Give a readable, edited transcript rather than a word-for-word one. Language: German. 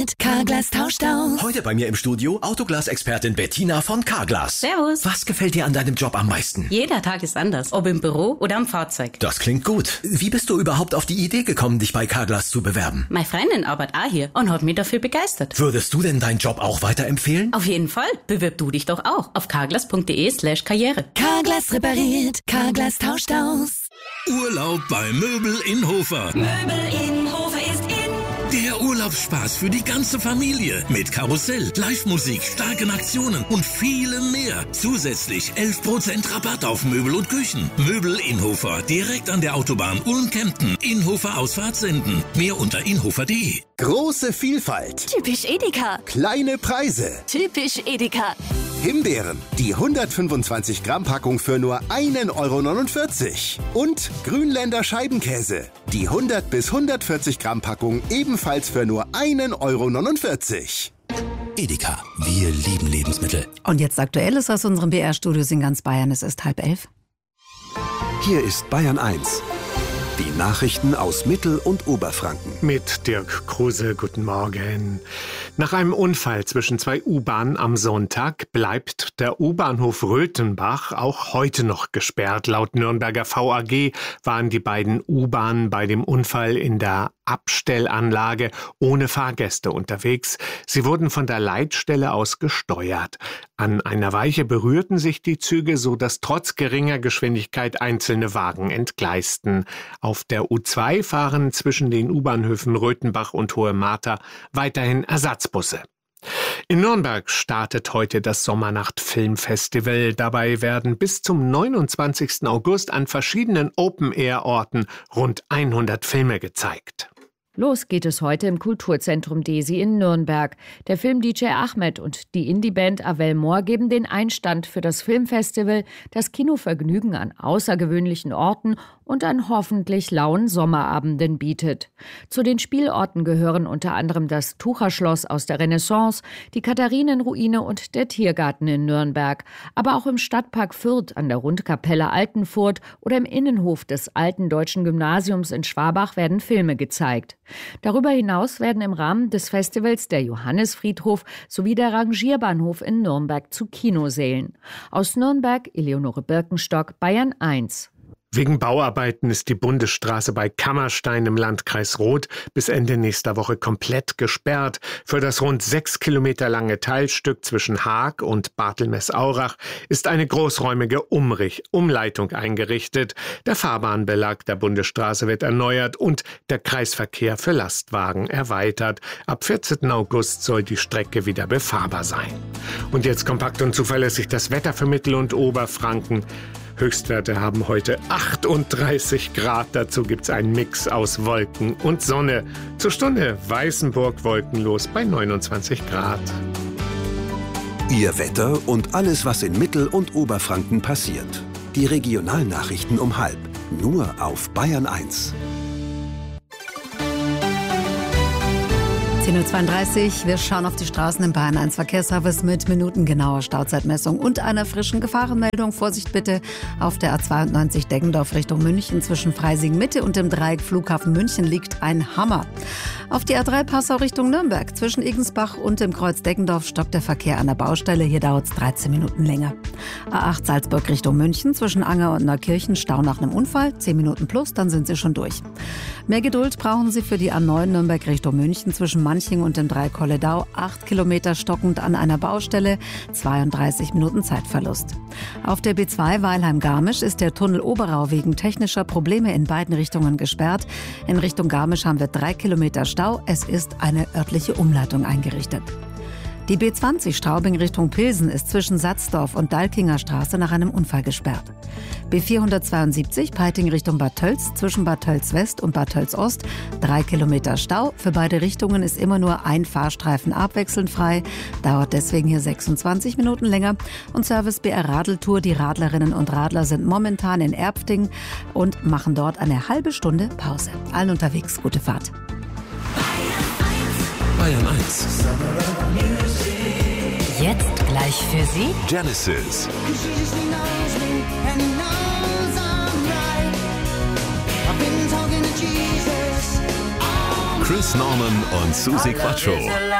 repariert, Carglass tauscht aus. Heute bei mir im Studio Autoglas-Expertin Bettina von Carglass. Servus. Was gefällt dir an deinem Job am meisten? Jeder Tag ist anders, ob im Büro oder am Fahrzeug. Das klingt gut. Wie bist du überhaupt auf die Idee gekommen, dich bei Carglass zu bewerben? Meine Freundin arbeitet auch hier und hat mich dafür begeistert. Würdest du denn deinen Job auch weiterempfehlen? Auf jeden Fall. Bewirb du dich doch auch auf carglass.de/karriere. Carglass repariert, Carglass tauscht aus. Urlaub bei Möbel in Hofer. Möbel in Hofer ist in. Der Urlaubsspaß für die ganze Familie. Mit Karussell, Live-Musik, starken Aktionen und vielem mehr. Zusätzlich 11% Rabatt auf Möbel und Küchen. Möbel in Hofer, direkt an der Autobahn Ulm-Kempten. Inhofer Ausfahrt senden. Mehr unter inhofer.de. Große Vielfalt. Typisch Edeka. Kleine Preise. Typisch Edeka. Himbeeren. Die 125 Gramm Packung für nur 1,49 €. Und Grünländer Scheibenkäse. Die 100 bis 140 Gramm Packung ebenfalls für nur 1,49 €. Edeka, wir lieben Lebensmittel. Und jetzt Aktuelles aus unserem BR-Studios in ganz Bayern. Es ist 10:30. Hier ist Bayern 1. Die Nachrichten aus Mittel- und Oberfranken. Mit Dirk Kruse, guten Morgen. Nach einem Unfall zwischen zwei U-Bahnen am Sonntag bleibt der U-Bahnhof Röthenbach auch heute noch gesperrt. Laut Nürnberger VAG waren die beiden U-Bahnen bei dem Unfall in der Abstellanlage ohne Fahrgäste unterwegs. Sie wurden von der Leitstelle aus gesteuert. An einer Weiche berührten sich die Züge, so dass trotz geringer Geschwindigkeit einzelne Wagen entgleisten. Auf der U2 fahren zwischen den U-Bahnhöfen Röthenbach und Hohe Martha weiterhin Ersatzbusse. In Nürnberg startet heute das Sommernacht-Filmfestival. Dabei werden bis zum 29. August an verschiedenen Open-Air-Orten rund 100 Filme gezeigt. Los geht es heute im Kulturzentrum Desi in Nürnberg. Der Film-DJ Ahmed und die Indie-Band Avel Moor geben den Einstand für das Filmfestival, das Kinovergnügen an außergewöhnlichen Orten und an hoffentlich lauen Sommerabenden bietet. Zu den Spielorten gehören unter anderem das Tucherschloss aus der Renaissance, die Katharinenruine und der Tiergarten in Nürnberg. Aber auch im Stadtpark Fürth an der Rundkapelle Altenfurt oder im Innenhof des Alten Deutschen Gymnasiums in Schwabach werden Filme gezeigt. Darüber hinaus werden im Rahmen des Festivals der Johannisfriedhof sowie der Rangierbahnhof in Nürnberg zu Kinosälen. Aus Nürnberg, Eleonore Birkenstock, Bayern 1. Wegen Bauarbeiten ist die Bundesstraße bei Kammerstein im Landkreis Roth bis Ende nächster Woche komplett gesperrt. Für das rund 6 Kilometer lange Teilstück zwischen Haag und Bartelmess-Aurach ist eine großräumige Umleitung eingerichtet. Der Fahrbahnbelag der Bundesstraße wird erneuert und der Kreisverkehr für Lastwagen erweitert. Ab 14. August soll die Strecke wieder befahrbar sein. Und jetzt kompakt und zuverlässig das Wetter für Mittel- und Oberfranken. Höchstwerte haben heute 38 Grad. Dazu gibt's einen Mix aus Wolken und Sonne. Zur Stunde Weißenburg wolkenlos bei 29 Grad. Ihr Wetter und alles, was in Mittel- und Oberfranken passiert. Die Regionalnachrichten um 12:30. Nur auf Bayern 1. 10:32 Uhr. Wir schauen auf die Straßen im Bayern 1 Verkehrsservice mit minutengenauer Stauzeitmessung und einer frischen Gefahrenmeldung. Vorsicht bitte auf der A92 Deggendorf Richtung München. Zwischen Freising Mitte und dem Dreieck Flughafen München liegt ein Hammer. Auf die A3 Passau Richtung Nürnberg. Zwischen Igensbach und dem Kreuz Deggendorf stockt der Verkehr an der Baustelle. Hier dauert es 13 Minuten länger. A8 Salzburg Richtung München. Zwischen Anger und Neukirchen Stau nach einem Unfall. 10 Minuten plus, dann sind Sie schon durch. Mehr Geduld brauchen Sie für die A9 Nürnberg Richtung München. Zwischen Manching und dem Dreieck Kolledau 8 Kilometer stockend an einer Baustelle, 32 Minuten Zeitverlust. Auf der B2 Weilheim-Garmisch ist der Tunnel Oberau wegen technischer Probleme in beiden Richtungen gesperrt. In Richtung Garmisch haben wir 3 Kilometer Stau. Es ist eine örtliche Umleitung eingerichtet. Die B20 Straubing Richtung Pilsen ist zwischen Satzdorf und Dalkinger Straße nach einem Unfall gesperrt. B472 Peiting Richtung Bad Tölz zwischen Bad Tölz West und Bad Tölz Ost 3 Kilometer Stau. Für beide Richtungen ist immer nur ein Fahrstreifen abwechselnd frei. Dauert deswegen hier 26 Minuten länger. Und Service BR Radeltour. Die Radlerinnen und Radler sind momentan in Erpfting und machen dort eine halbe Stunde Pause. Allen unterwegs gute Fahrt. Bayern 1. Jetzt gleich für Sie Genesis. Chris Norman und Susi Quattro.